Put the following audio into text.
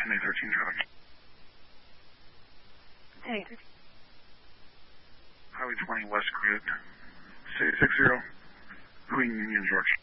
10-13 traffic. Hey. Highway 20 West Grid, 60, Queen Union, Georgia.